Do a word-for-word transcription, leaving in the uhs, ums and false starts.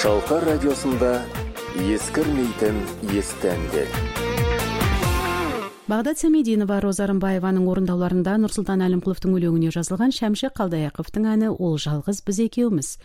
Шалқар радиосында ескірмейтін естәндер. Бағдат Самединова, Роза Рымбаеваның орындауларында Нұрсұлтан Әлімқұловтың өлеңіне жазылған Шәмші Қалдаяқовтың әні «Ол жалғыз біз екеуміз».